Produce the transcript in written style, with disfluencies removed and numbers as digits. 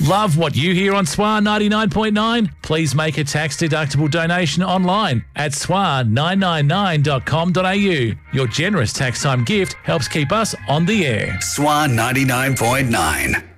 Love what you hear on SWAR 99.9? Please make a tax-deductible donation online at swar999.com.au. Your generous tax time gift helps keep us on the air. SWAR 99.9.